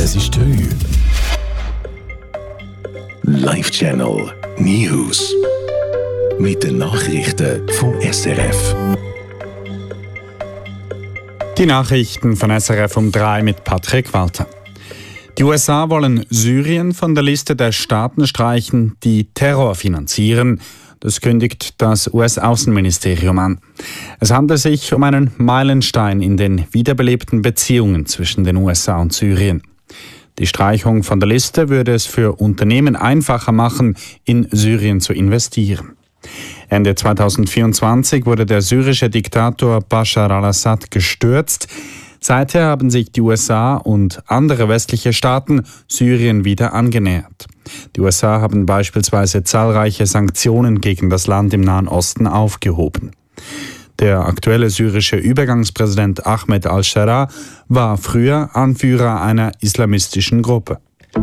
Es ist 3 Uhr. Live Channel News. Mit den Nachrichten vom SRF. Die Nachrichten von SRF um 3 mit Patrick Walter. Die USA wollen Syrien von der Liste der Staaten streichen, die Terror finanzieren. Das kündigt das US-Außenministerium an. Es handelt sich um einen Meilenstein in den wiederbelebten Beziehungen zwischen den USA und Syrien. Die Streichung von der Liste würde es für Unternehmen einfacher machen, in Syrien zu investieren. Ende 2024 wurde der syrische Diktator Bashar al-Assad gestürzt. Seither haben sich die USA und andere westliche Staaten Syrien wieder angenähert. Die USA haben beispielsweise zahlreiche Sanktionen gegen das Land im Nahen Osten aufgehoben. Der aktuelle syrische Übergangspräsident Ahmed al-Sharaa war früher Anführer einer islamistischen Gruppe.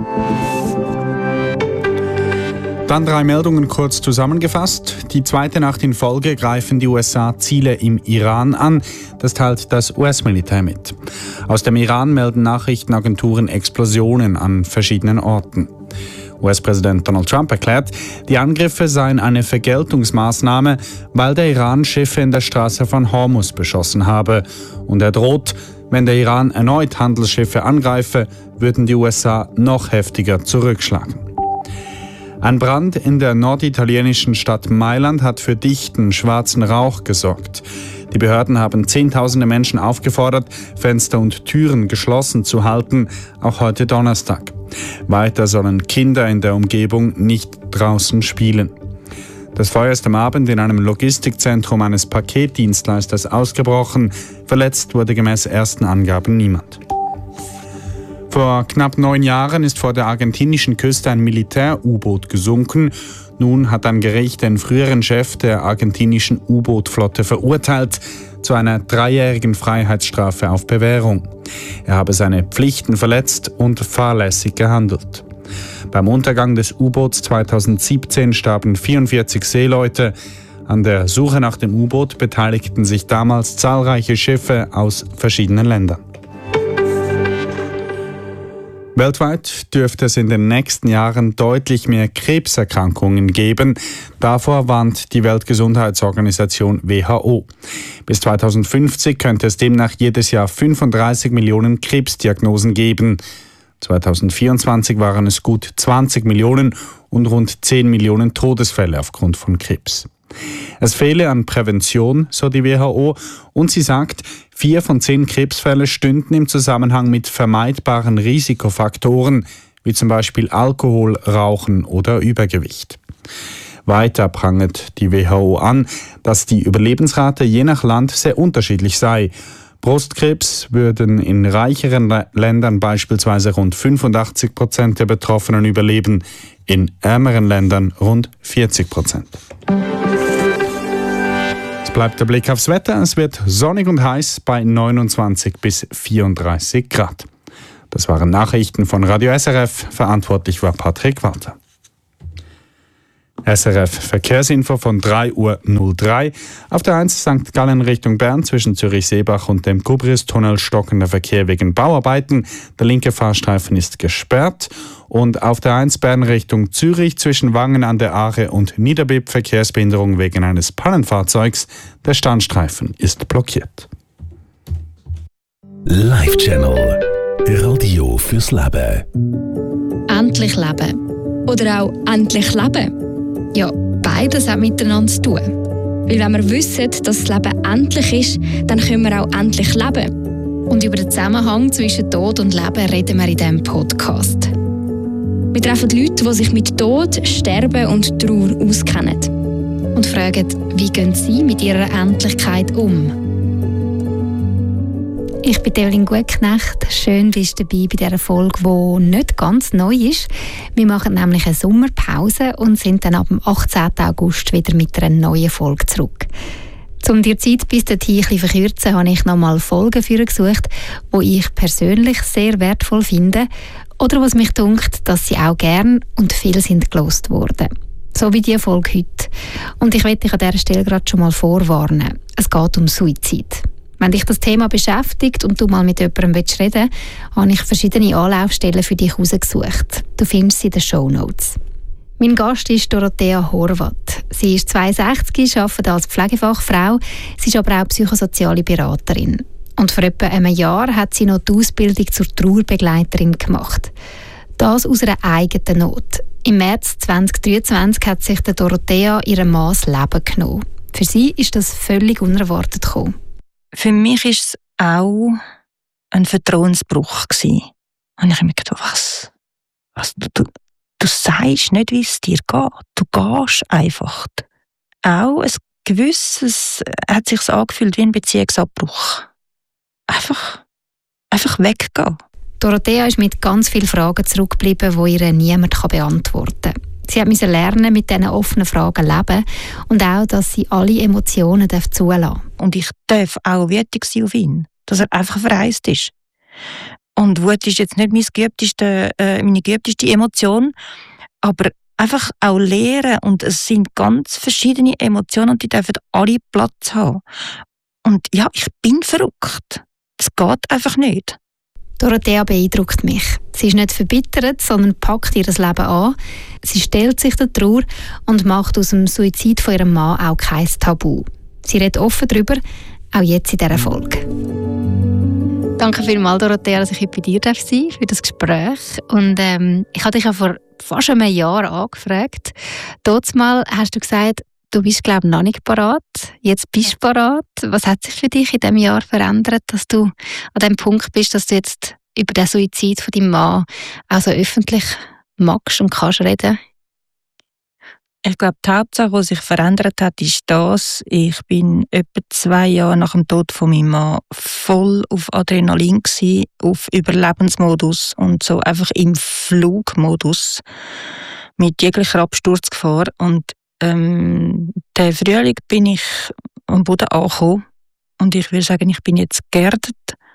Dann 3 Meldungen kurz zusammengefasst. Die zweite Nacht in Folge greifen die USA Ziele im Iran an. Das teilt das US-Militär mit. Aus dem Iran melden Nachrichtenagenturen Explosionen an verschiedenen Orten. US-Präsident Donald Trump erklärt, die Angriffe seien eine Vergeltungsmaßnahme, weil der Iran Schiffe in der Straße von Hormuz beschossen habe. Und er droht, wenn der Iran erneut Handelsschiffe angreife, würden die USA noch heftiger zurückschlagen. Ein Brand in der norditalienischen Stadt Mailand hat für dichten, schwarzen Rauch gesorgt. Die Behörden haben Zehntausende Menschen aufgefordert, Fenster und Türen geschlossen zu halten, auch heute Donnerstag. Weiter sollen Kinder in der Umgebung nicht draußen spielen. Das Feuer ist am Abend in einem Logistikzentrum eines Paketdienstleisters ausgebrochen. Verletzt wurde gemäß ersten Angaben niemand. Vor knapp 9 Jahren ist vor der argentinischen Küste ein Militär-U-Boot gesunken. Nun hat ein Gericht den früheren Chef der argentinischen U-Boot-Flotte verurteilt zu einer 3-jährigen Freiheitsstrafe auf Bewährung. Er habe seine Pflichten verletzt und fahrlässig gehandelt. Beim Untergang des U-Boots 2017 starben 44 Seeleute. An der Suche nach dem U-Boot beteiligten sich damals zahlreiche Schiffe aus verschiedenen Ländern. Weltweit dürfte es in den nächsten Jahren deutlich mehr Krebserkrankungen geben. Davor warnt die Weltgesundheitsorganisation WHO. Bis 2050 könnte es demnach jedes Jahr 35 Millionen Krebsdiagnosen geben. 2024 waren es gut 20 Millionen und rund 10 Millionen Todesfälle aufgrund von Krebs. Es fehle an Prävention, so die WHO, und sie sagt, 4 von 10 Krebsfälle stünden im Zusammenhang mit vermeidbaren Risikofaktoren, wie zum Beispiel Alkohol, Rauchen oder Übergewicht. Weiter prangert die WHO an, dass die Überlebensrate je nach Land sehr unterschiedlich sei. Brustkrebs würden in reicheren Ländern beispielsweise rund 85% der Betroffenen überleben, in ärmeren Ländern rund 40%. Es bleibt der Blick aufs Wetter. Es wird sonnig und heiß bei 29 bis 34 Grad. Das waren Nachrichten von Radio SRF. Verantwortlich war Patrick Walter. SRF Verkehrsinfo von 3:03 Uhr. Auf der 1 St. Gallen Richtung Bern zwischen Zürich-Seebach und dem Kubristunnel stockender Verkehr wegen Bauarbeiten. Der linke Fahrstreifen ist gesperrt. Und auf der 1 Bern Richtung Zürich zwischen Wangen an der Aare und Niederbipp Verkehrsbehinderung wegen eines Pannenfahrzeugs. Der Standstreifen ist blockiert. Live Channel. Radio fürs Leben. Endlich leben. Oder auch endlich leben. Ja, beides hat miteinander zu tun. Weil wenn wir wissen, dass das Leben endlich ist, dann können wir auch endlich leben. Und über den Zusammenhang zwischen Tod und Leben reden wir in diesem Podcast. Wir treffen Leute, die sich mit Tod, Sterben und Trauer auskennen. Und fragen, wie gehen sie mit ihrer Endlichkeit um? Ich bin Evelyn Gutknecht. Schön bist du dabei bei dieser Folge, die nicht ganz neu ist. Wir machen nämlich eine Sommerpause und sind dann ab dem 18. August wieder mit einer neuen Folge zurück. Um die Zeit bis dorthin ein bisschen verkürzen, habe ich nochmal Folgen für gesucht, die ich persönlich sehr wertvoll finde oder was mich dunkt, dass sie auch gern und viel sind gelost worden. So wie die Folge heute. Und ich möchte dich an dieser Stelle gerade schon mal vorwarnen. Es geht um Suizid. Wenn dich das Thema beschäftigt und du mal mit jemandem reden willst, habe ich verschiedene Anlaufstellen für dich herausgesucht. Du findest sie in den Shownotes. Mein Gast ist Dorothea Horvath. Sie ist 62, arbeitet als Pflegefachfrau, sie ist aber auch psychosoziale Beraterin. Und vor etwa einem Jahr hat sie noch die Ausbildung zur Trauerbegleiterin gemacht. Das aus einer eigenen Not. Im März 2023 hat sich der Dorothea ihrem Mann das Leben genommen. Für sie ist das völlig unerwartet gekommen. Für mich war es auch ein Vertrauensbruch. Und ich habe mir gedacht, was du sagst nicht, wie es dir geht. Du gehst einfach. Auch ein gewisses hat sich angefühlt wie ein Beziehungsabbruch. Einfach weggehen. Dorothea ist mit ganz vielen Fragen zurückgeblieben, die ihr niemand beantworten kann. Sie musste lernen, mit diesen offenen Fragen leben und auch, dass sie alle Emotionen zulassen darf. Und ich darf auch wütend sein auf ihn, dass er einfach verreist ist. Und Wut ist jetzt nicht meine geübteste Emotion, aber einfach auch lernen. Und es sind ganz verschiedene Emotionen und die dürfen alle Platz haben. Und ja, ich bin verrückt. Es geht einfach nicht. Dorothea beeindruckt mich. Sie ist nicht verbittert, sondern packt ihr Leben an. Sie stellt sich der Trauer und macht aus dem Suizid von ihrem Mann auch kein Tabu. Sie redet offen darüber, auch jetzt in dieser Folge. Danke vielmals, Dorothea, dass ich heute bei dir sein darf für das Gespräch. Und ich habe dich ja vor fast einem Jahr angefragt. Damals hast du gesagt, du bist, glaube ich, noch nicht parat. Jetzt bist du parat. Was hat sich für dich in diesem Jahr verändert, dass du an dem Punkt bist, dass du jetzt über den Suizid von deinem Mann auch so öffentlich magst und kannst reden? Ich glaube, die Hauptsache, die sich verändert hat, ist das. Ich bin etwa 2 Jahre nach dem Tod von meinem Mann voll auf Adrenalin gewesen, auf Überlebensmodus und so einfach im Flugmodus mit jeglicher Absturzgefahr. Und der Frühling bin ich am Boden angekommen und ich würde sagen, ich bin jetzt geerdet.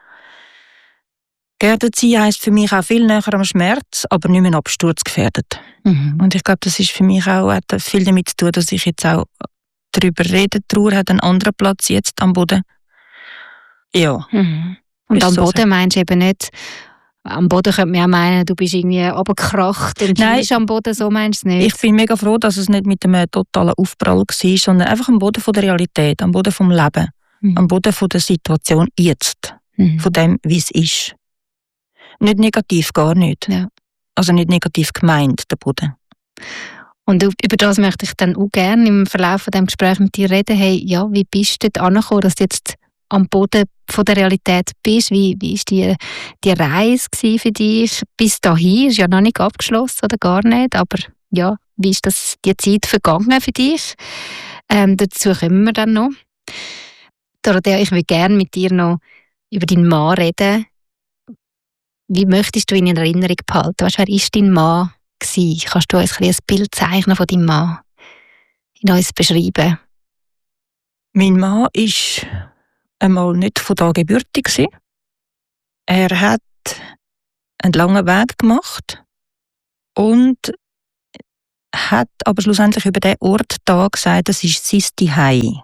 Geerdet sein heisst für mich auch viel näher am Schmerz, aber nicht mehr absturzgefährdet. Und ich glaube, das ist für mich auch, hat viel damit zu tun, dass ich jetzt auch darüber rede. Die Trauer hat einen anderen Platz jetzt am Boden. Ja. Und am Boden meinst du eben nicht, am Boden könnte man ja meinen, du bist irgendwie runtergekracht und bist am Boden, so meinst du es nicht? Ich bin mega froh, dass es nicht mit einem totalen Aufprall war, sondern einfach am Boden von der Realität, am Boden vom Leben, am Boden von der Situation jetzt, von dem, wie es ist. Nicht negativ, gar nicht. Ja. Also nicht negativ gemeint, der Boden. Und über das möchte ich dann auch gerne im Verlauf von dem Gespräch mit dir reden. Hey, ja, wie bist du dort angekommen, dass du jetzt am Boden von der Realität bist? Wie war die Reise für dich bis dahin? Ist ja noch nicht abgeschlossen oder gar nicht, aber ja, wie ist die Zeit vergangen für dich? Dazu kommen wir dann noch. Dorothea, ich würde gerne mit dir noch über deinen Mann reden. Wie möchtest du ihn in Erinnerung behalten? Weißt, wer war dein Mann gewesen? Kannst du uns ein Bild zeichnen von deinem Mann? In uns beschreiben? Mein Mann war einmal nicht von da gebürtig. Er hat einen langen Weg gemacht und hat aber schlussendlich über diesen Ort da gesagt, das ist sein Zuhause.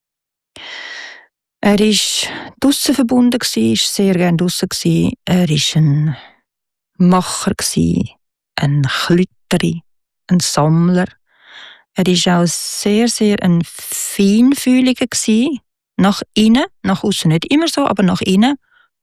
Er war draussen verbunden, war sehr gerne draussen. Er war ein Macher, ein Klütterer, ein Sammler. Er war auch sehr, sehr ein Feinfühliger. Nach innen, nach außen nicht immer so, aber nach innen.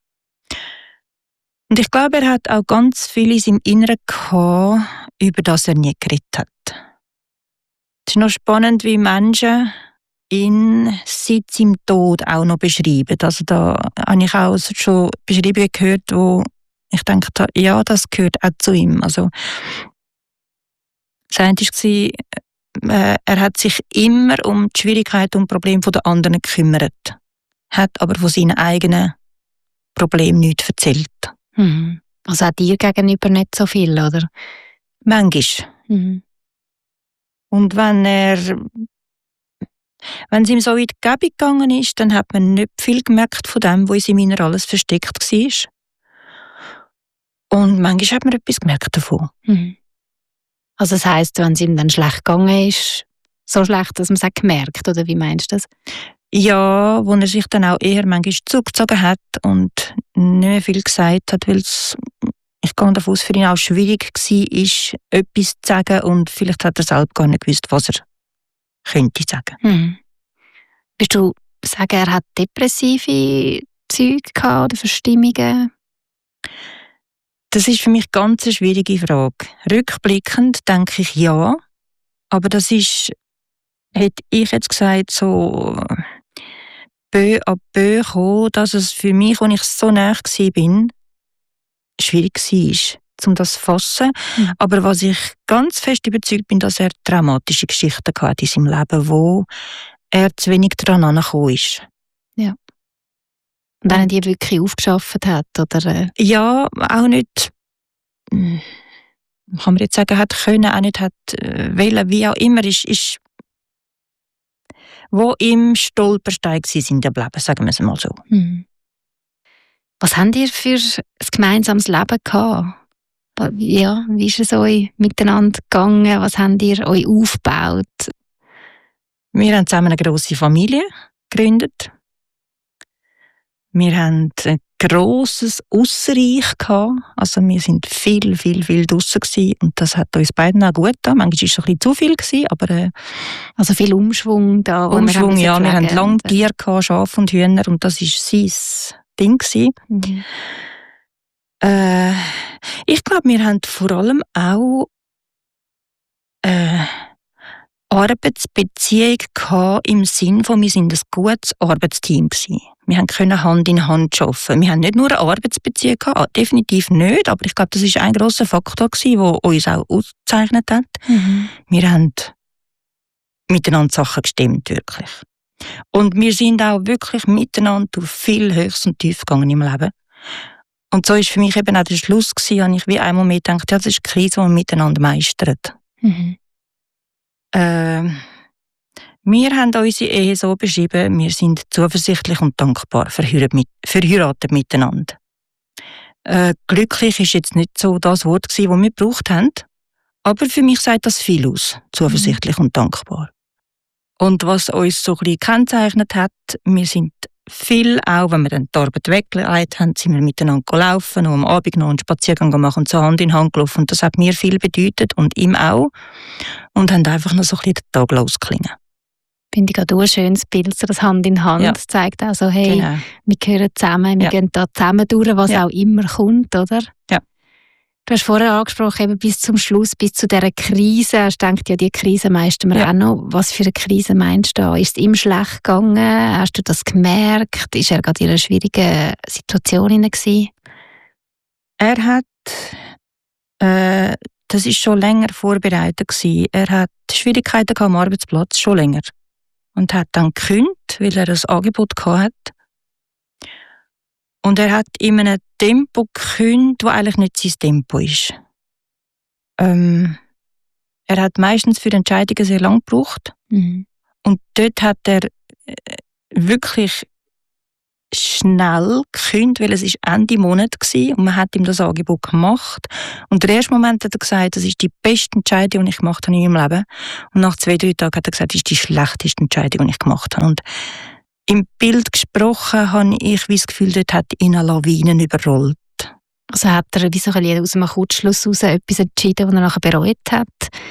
Und ich glaube, er hat auch ganz viel in seinem Inneren gehabt, über das er nie geredet hat. Es ist noch spannend, wie Menschen ihn seit seinem Tod auch noch beschreiben. Also da habe ich auch schon Beschreibungen gehört, wo ich dachte, ja, das gehört auch zu ihm. Also das eine war, er hat sich immer um die Schwierigkeiten und Probleme der anderen gekümmert, hat aber von seinen eigenen Problemen nichts erzählt. Also auch dir gegenüber nicht so viel, oder? Manchmal. Und wenn es ihm so in die Gebung gegangen ist, dann hat man nicht viel gemerkt von dem, was in seinem Inneren alles versteckt war. Und manchmal hat man etwas gemerkt davon. Also das heisst, wenn es ihm dann schlecht gegangen ist, so schlecht, dass man es gemerkt, oder wie meinst du das? Ja, wo er sich dann auch eher manchmal zurückgezogen hat und nicht mehr viel gesagt hat, weil es, ich gehe davon aus, für ihn auch schwierig war, etwas zu sagen und vielleicht hat er selbst gar nicht gewusst, was er könnte sagen. Würdest du sagen, er hat depressive Züge gehabt oder Verstimmungen? Das ist für mich ganz eine schwierige Frage. Rückblickend denke ich ja, aber das ist, hätte ich jetzt gesagt, so peu à peu gekommen, dass es für mich, als ich so nah war, schwierig war, um das zu fassen. Aber was ich ganz fest überzeugt bin, dass er traumatische Geschichten hatte in seinem Leben, wo er zu wenig daran angekommen ist. Ja. Und wenn er die wirklich aufgeschafft hat, oder? Ja, auch nicht, kann man jetzt sagen, hat können, auch nicht hat wollen, wie auch immer, ist wo im Stolperstein waren in dem Leben, sagen wir es mal so. Was habt ihr für ein gemeinsames Leben gehabt? Ja, wie ist es euch miteinander gegangen? Was habt ihr euch aufgebaut? Wir haben zusammen eine grosse Familie gegründet. Wir hatten ein grosses Aussenreich gehabt. Also wir sind viel draussen gewesen. Und das hat uns beiden auch gut getan. Manchmal war es ein bisschen zu viel gewesen, aber also viel Umschwung da. Umschwung, ja. Wir hatten lange Tiere gehabt, Schafe und Hühner. Und das war sein Ding gewesen. Ich glaube, wir haben vor allem auch Arbeitsbeziehung gehabt, im Sinn von, wir sind ein gutes Arbeitsteam gewesen. Wir können Hand in Hand arbeiten. Wir haben nicht nur eine Arbeitsbeziehung gehabt, definitiv nicht, aber ich glaube, das ist ein grosser Faktor gewesen, der uns auch ausgezeichnet hat. Wir haben miteinander Sachen gestimmt, wirklich. Und wir sind auch wirklich miteinander durch viel Höchst und Tief gegangen im Leben. Und so ist für mich eben auch der Schluss gewesen, und ich wie einmal mehr gedacht, ja, das ist eine Krise, die man miteinander meistert. Wir haben unsere Ehe so beschrieben, wir sind zuversichtlich und dankbar, verheiratet miteinander. Glücklich ist jetzt nicht so das Wort gewesen, das wir gebraucht haben, aber für mich sagt das viel aus, zuversichtlich und dankbar. Und was uns so ein bisschen gekennzeichnet hat, wir sind viel, auch wenn wir dann die Arbeit weggelegt haben, sind wir miteinander gelaufen, und am Abend noch einen Spaziergang gemacht und so Hand in Hand gelaufen. Und das hat mir viel bedeutet und ihm auch. Und haben einfach noch so ein bisschen den Tag losgeklingen. Finde ich gerade ein schönes Bild, so das Hand in Hand. Das zeigt auch so, hey, genau, wir gehören zusammen, wir gehen da zusammen durch, was auch immer kommt, oder? Ja. Du hast vorher angesprochen, eben bis zum Schluss, bis zu dieser Krise. Hast du gedacht, ja, die Krise meistern wir auch noch. Was für eine Krise meinst du da? Ist es ihm schlecht gegangen? Hast du das gemerkt? Ist er gerade in einer schwierigen Situation gewesen? Er hat, das ist schon länger vorbereitet gewesen. Er hat Schwierigkeiten am Arbeitsplatz, schon länger. Und hat dann gekündigt, weil er ein Angebot hatte. Und er hat in einem Tempo gekündigt, das eigentlich nicht sein Tempo ist. Er hat meistens für Entscheidungen sehr lange gebraucht. Und dort hat er wirklich schnell gekündigt, weil es ist Ende Monat war und man hat ihm das Angebot gemacht. Und der erste Moment hat er gesagt, das ist die beste Entscheidung, die ich gemacht habe in meinem Leben. Und nach 2-3 Tagen hat er gesagt, das ist die schlechteste Entscheidung, die ich gemacht habe. Und im Bild gesprochen habe ich das Gefühl, dort hat ihn eine Lawine überrollt. Also hat er wie so ein bisschen aus einem Kurzschluss heraus etwas entschieden, was er nachher bereut hat?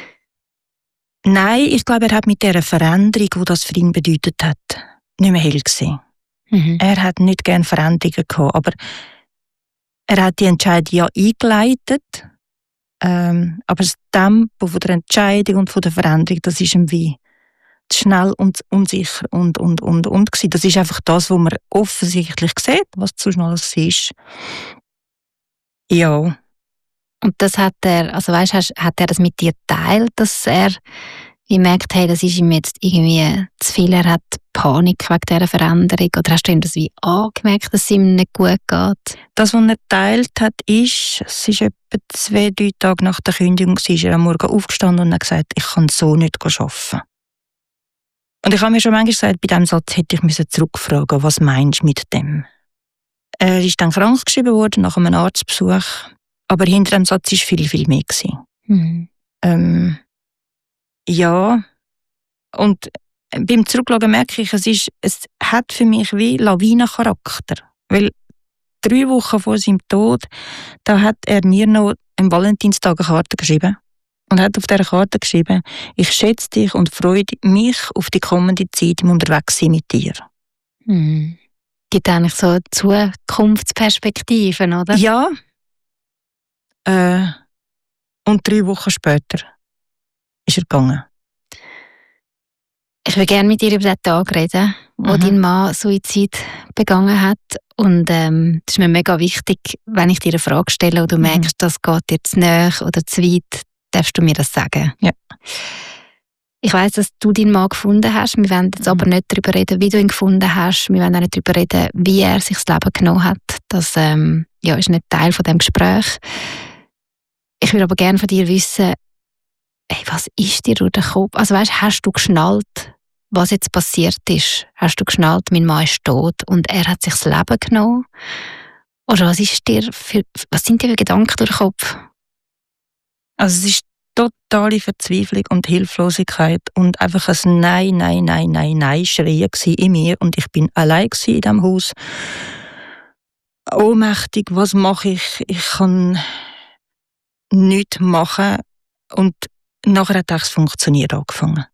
Nein, ich glaube, er hat mit dieser Veränderung, die das für ihn bedeutet hat, nicht mehr hell gesehen. Er hat nicht gerne Veränderungen gehabt, aber er hat die Entscheidung ja eingeleitet. Aber das Tempo von der Entscheidung und von der Veränderung, das ist ihm wie schnell und unsicher und gewesen. Das ist einfach das, was man offensichtlich sieht, was zu schnell ist. Ja. Und das hat er, also weißt, hat er das mit dir geteilt, dass er merkt, hey, das ist ihm jetzt irgendwie zu viel, er hat Panik wegen dieser Veränderung, oder hast du ihm das wie angemerkt, dass es ihm nicht gut geht? Das, was er geteilt hat, ist, es ist etwa 2-3 Tage nach der Kündigung, ist er am Morgen aufgestanden und hat gesagt, ich kann so nicht arbeiten. Und ich habe mir schon manchmal gesagt, bei diesem Satz hätte ich zurückfragen, was meinst du mit dem? Er ist dann krankgeschrieben worden nach einem Arztbesuch, aber hinter dem Satz war viel mehr gewesen. Ja, und beim Zurückschauen merke ich, es hat für mich wie Lawinencharakter. Weil 3 Wochen vor seinem Tod, da hat er mir noch am Valentinstag eine Karte geschrieben. Und hat auf dieser Karte geschrieben, ich schätze dich und freue mich auf die kommende Zeit im Unterwegssein mit dir. Gibt eigentlich so Zukunftsperspektiven, oder? Ja. Und 3 Wochen später ist er gegangen. Ich würde gerne mit dir über den Tag reden, wo dein Mann Suizid begangen hat. Und das ist mir mega wichtig, wenn ich dir eine Frage stelle und du merkst, das geht dir zu nahe oder zu weit, darfst du mir das sagen? Ja. Ich weiss, dass du deinen Mann gefunden hast. Wir wollen jetzt aber nicht darüber reden, wie du ihn gefunden hast. Wir wollen auch nicht darüber reden, wie er sich das Leben genommen hat. Das ist nicht Teil von dem Gespräch. Ich würde aber gerne von dir wissen, was ist dir durch den Kopf? Also weißt, hast du geschnallt, was jetzt passiert ist? Hast du geschnallt, mein Mann ist tot und er hat sich das Leben genommen? Oder was sind dir für Gedanken durch den Kopf? Also es ist totale Verzweiflung und Hilflosigkeit und einfach ein Nein, Nein, Nein, Nein, Nein schreien in mir und ich bin allein in diesem Haus. Ohnmächtig, was mache ich? Ich kann nichts machen und nachher hat es funktioniert angefangen.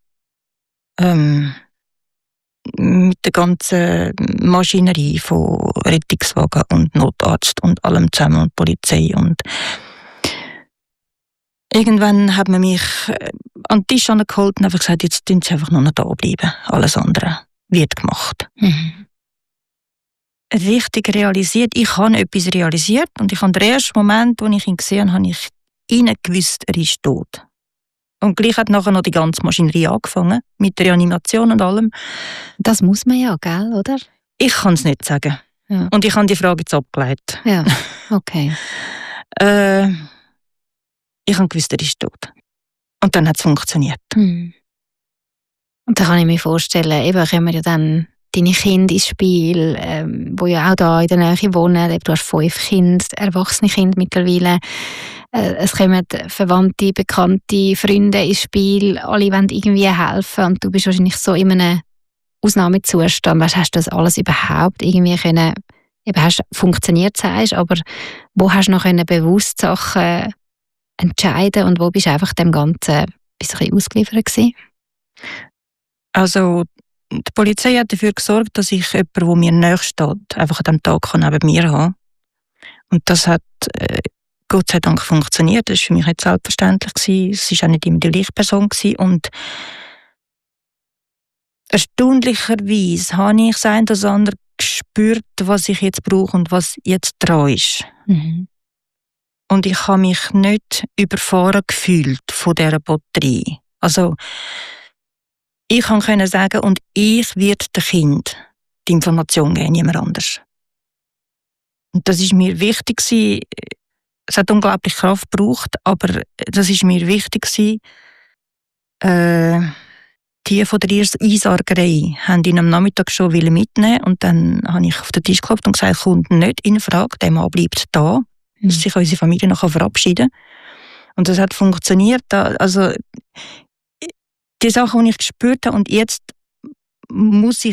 Mit der ganzen Maschinerie von Rettungswagen und Notarzt und allem zusammen und Polizei und irgendwann hat man mich an den Tisch geholt und einfach gesagt, jetzt tun sie einfach nur noch da bleiben. Alles andere wird gemacht. Richtig realisiert, ich habe etwas realisiert und ich habe den ersten Moment, wo ich ihn gesehen habe, ich gewusst, er ist tot. Und gleich hat nachher noch die ganze Maschinerie angefangen, mit der Reanimation und allem. Das muss man ja, gell, oder? Ich kann es nicht sagen. Ja. Und ich habe die Frage jetzt abgeleitet. Ja, okay. Ich habe gewusst, er ist tot. Und dann hat es funktioniert. Und da kann ich mir vorstellen, eben kommen ja dann deine Kinder ins Spiel, die ja auch da in der Nähe wohnen. Du hast 5 Kinder, erwachsene Kinder mittlerweile. Es kommen Verwandte, Bekannte, Freunde ins Spiel. Alle wollen irgendwie helfen und du bist wahrscheinlich so in einem Ausnahmezustand. Weißt, hast du das alles überhaupt irgendwie können, eben hast funktioniert, sagst, aber wo hast du noch bewusst Sachen entscheiden und wo bist du einfach dem Ganzen ein bisschen ausgeliefert gewesen? Also die Polizei hat dafür gesorgt, dass ich jemanden, der mir nahe steht, einfach an diesem Tag neben mir haben. Und das hat Gott sei Dank funktioniert. Das war für mich nicht selbstverständlich gewesen. Es war auch nicht immer die gleiche Person gewesen. Und erstaunlicherweise habe ich das eine oder andere gespürt, was ich jetzt brauche und was jetzt dran ist. Und ich habe mich nicht überfahren gefühlt von dieser Batterie. Also, ich konnte sagen, und ich werde dem Kind die Information geben, niemand anders. Und das ist mir wichtig gewesen. Es hat unglaublich Kraft gebraucht, aber das ist mir wichtig gewesen. Die von der Einsargerei haben ihn am Nachmittag schon mitnehmen und dann habe ich auf den Tisch geklopft und gesagt, kommt nicht in Frage, der Mann bleibt da, dass sich unsere Familie noch verabschieden kann. Und das hat funktioniert. Also die Sachen, die ich gespürt habe und jetzt muss ich